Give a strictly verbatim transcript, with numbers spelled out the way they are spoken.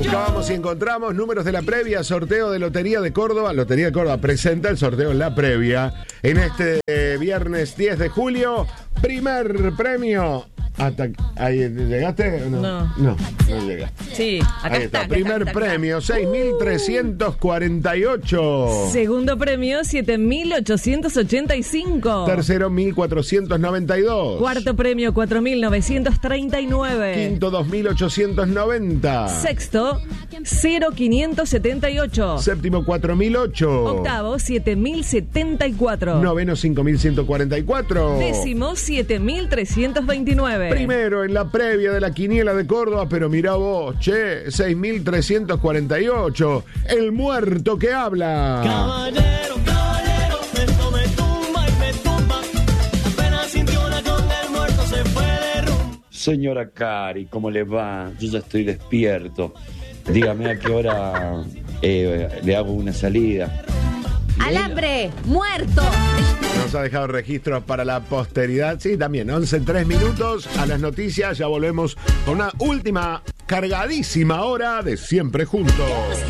Buscábamos y encontramos números de la previa, sorteo de Lotería de Córdoba. Lotería de Córdoba presenta el sorteo en la previa. En este eh, viernes diez de julio, primer premio. Hasta, ¿ahí llegaste? No, no, no, no llegaste. Sí, acá Ahí está. está, primer acá está, acá premio, está. seis mil trescientos cuarenta y ocho. Segundo premio, siete mil ochocientos ochenta y cinco. Tercero, mil cuatrocientos noventa y dos. Cuarto premio, cuatro mil novecientos treinta y nueve. Quinto, dos mil ochocientos noventa. Sexto, cero mil quinientos setenta y ocho. Séptimo, cuatro mil ocho. Octavo, siete mil setenta y cuatro. Noveno, cinco mil ciento cuarenta y cuatro. Décimo, siete mil trescientos veintinueve. Primero en la previa de la quiniela de Córdoba, pero mirá vos, che, seis mil trescientos cuarenta y ocho. El muerto que habla. Caballero, caballero, esto me tumba y me tumba. Apenas sintió una con el muerto se fue de rumba. Señora Cari, ¿cómo le va? Yo ya estoy despierto. Dígame a qué hora eh, le hago una salida. ¡Alambre! ¡Muerto! Nos ha dejado registros para la posteridad. Sí, también, once en tres minutos a las noticias. Ya volvemos con una última cargadísima hora de Siempre Juntos.